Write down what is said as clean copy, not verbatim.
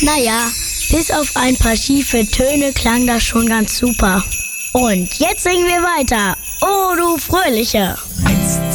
Naja, bis auf ein paar schiefe Töne klang das schon ganz super. Und jetzt singen wir weiter. Oh, du Fröhliche! 1,